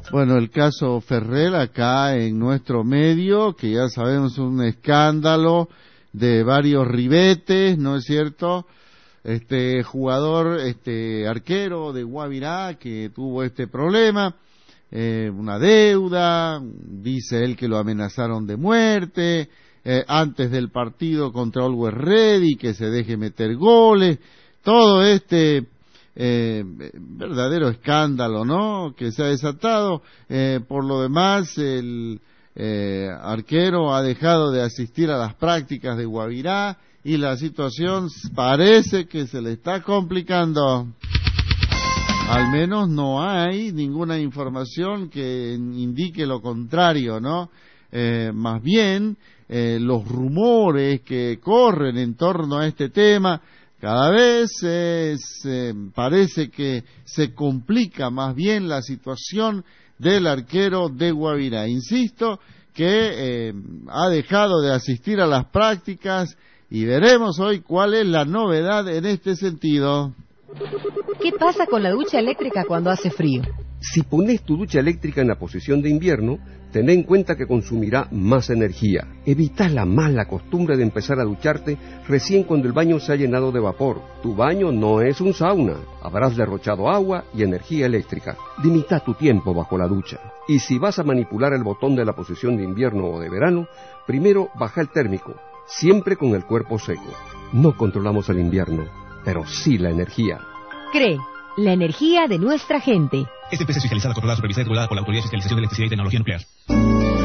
Bueno, el caso Ferrer acá en nuestro medio, que ya sabemos un escándalo de varios ribetes, ¿no es cierto? Jugador, arquero de Guavirá que tuvo este problema, una deuda, dice él que lo amenazaron de muerte, antes del partido contra Always Ready, que se deje meter goles, todo verdadero escándalo, ¿no?, que se ha desatado. Por lo demás, el arquero ha dejado de asistir a las prácticas de Guavirá y la situación parece que se le está complicando. Al menos no hay ninguna información que indique lo contrario, ¿no? Más bien, los rumores que corren en torno a este tema cada vez parece que se complica más bien la situación del arquero de Guavirá. Insisto que ha dejado de asistir a las prácticas y veremos hoy cuál es la novedad en este sentido. ¿Qué pasa con la ducha eléctrica cuando hace frío? Si pones tu ducha eléctrica en la posición de invierno, ten en cuenta que consumirá más energía. Evita la mala costumbre de empezar a ducharte recién cuando el baño se ha llenado de vapor. Tu baño no es un sauna. Habrás derrochado agua y energía eléctrica. Limita tu tiempo bajo la ducha. Y si vas a manipular el botón de la posición de invierno o de verano, primero baja el térmico, siempre con el cuerpo seco. No controlamos el invierno, pero sí la energía. CRE, la energía de nuestra gente. Esta empresa es fiscalizada, controlada, supervisada y regulada por la Autoridad de Fiscalización de Electricidad y Tecnología Nuclear.